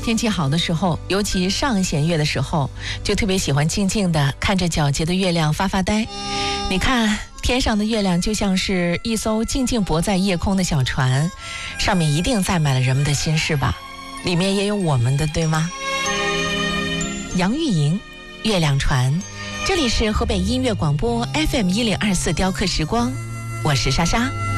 天气好的时候，尤其上弦月的时候，就特别喜欢静静地看着皎洁的月亮发发呆。你看，天上的月亮就像是一艘静静泊在夜空的小船，上面一定载满了人们的心事吧，里面也有我们的，对吗？杨钰莹，月亮船，这里是河北音乐广播 FM1024雕刻时光，我是莎莎。